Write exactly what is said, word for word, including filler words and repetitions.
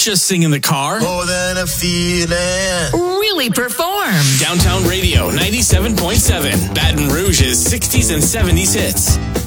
just sing in the car. More than a feeling. Really perform. Downtown Radio ninety-seven point seven. Baton Rouge's sixties and seventies hits.